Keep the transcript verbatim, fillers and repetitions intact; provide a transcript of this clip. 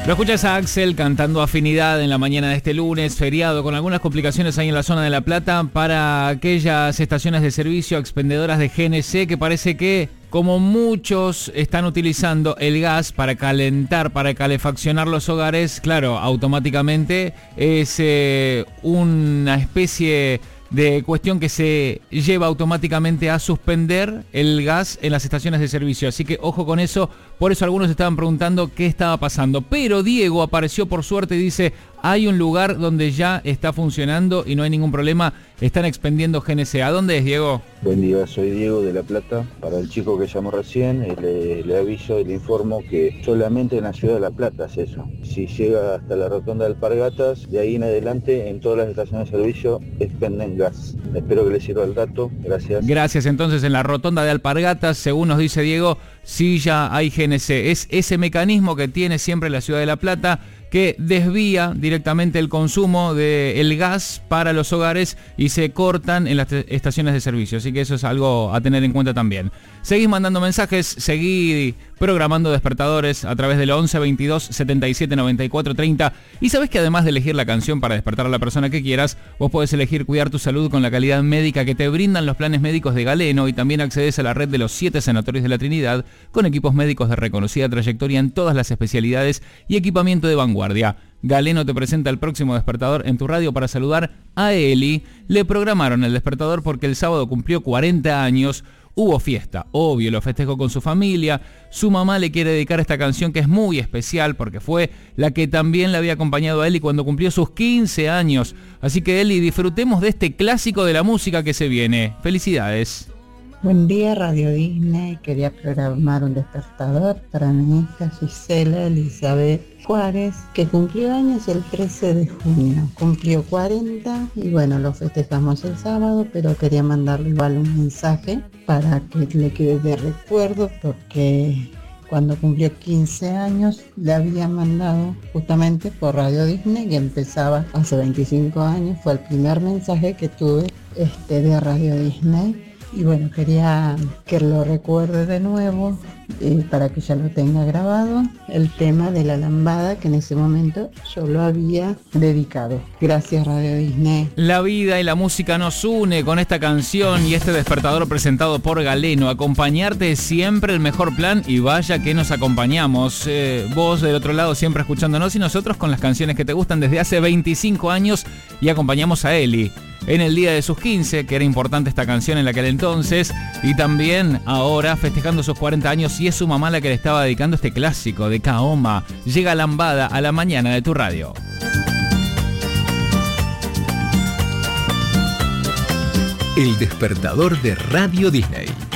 Lo escuchas a Axel cantando Afinidad en la mañana de este lunes, feriado, con algunas complicaciones ahí en la zona de La Plata para aquellas estaciones de servicio expendedoras de G N C que parece que, como muchos están utilizando el gas para calentar, para calefaccionar los hogares, claro, automáticamente es eh, una especie de cuestión que se lleva automáticamente a suspender el gas en las estaciones de servicio. Así que ojo con eso, por eso algunos estaban preguntando qué estaba pasando. Pero Diego apareció por suerte y dice, hay un lugar donde ya está funcionando y no hay ningún problema, están expendiendo G N C. ¿A dónde es, Diego? Buen día, soy Diego de La Plata. Para el chico que llamó recién, le, le aviso y le informo que solamente en la ciudad de La Plata es eso. Si llega hasta la rotonda de Alpargatas, de ahí en adelante, en todas las estaciones de servicio, expenden gas. Espero que les sirva el dato. Gracias. Gracias. Entonces, en la rotonda de Alpargatas, según nos dice Diego, sí ya hay G N C. Es ese mecanismo que tiene siempre la ciudad de La Plata, que desvía directamente el consumo del gas para los hogares y se cortan en las estaciones de servicio. Así que eso es algo a tener en cuenta también. Seguís mandando mensajes, seguí programando despertadores a través del once veintidós setenta y siete noventa y cuatro treinta. Y sabés que además de elegir la canción para despertar a la persona que quieras, vos podés elegir cuidar tu salud con la calidad médica que te brindan los planes médicos de Galeno, y también accedes a la red de los siete sanatorios de la Trinidad con equipos médicos de reconocida trayectoria en todas las especialidades y equipamiento de vanguardia. Galeno te presenta el próximo despertador en tu radio para saludar a Eli. Le programaron el despertador porque el sábado cumplió cuarenta años. Hubo fiesta, obvio, lo festejó con su familia. Su mamá le quiere dedicar esta canción que es muy especial porque fue la que también le había acompañado a Eli cuando cumplió sus quince años. Así que, Eli, disfrutemos de este clásico de la música que se viene. Felicidades. Buen día, Radio Disney. Quería programar un despertador para mi hija Gisela Elizabeth Juárez, que cumplió años el trece de junio. Cumplió cuarenta y bueno, lo festejamos el sábado, pero quería mandarle igual un mensaje para que le quede de recuerdo, porque cuando cumplió quince años le había mandado justamente por Radio Disney, que empezaba hace veinticinco años. Fue el primer mensaje que tuve este, de Radio Disney. Y bueno, quería que lo recuerde de nuevo, eh, para que ya lo tenga grabado, el tema de la lambada que en ese momento yo lo había dedicado. Gracias, Radio Disney. La vida y la música nos une con esta canción y este despertador presentado por Galeno. Acompañarte es siempre el mejor plan, y vaya que nos acompañamos. Eh, vos del otro lado siempre escuchándonos y nosotros con las canciones que te gustan desde hace veinticinco años, y acompañamos a Eli en el día de sus quince, que era importante esta canción en aquel entonces, y también ahora festejando sus cuarenta años, y es su mamá la que le estaba dedicando este clásico de Kaoma. Llega Lambada a la mañana de tu radio. El despertador de Radio Disney.